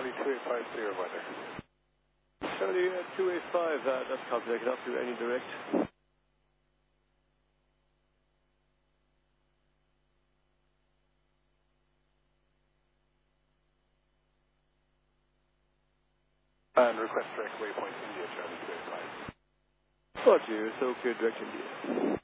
Charlie 285, clear weather. Charlie 285, that's copy. I can offer you any direct. And request direct waypoint India, Charlie 285. Roger, so clear direct India.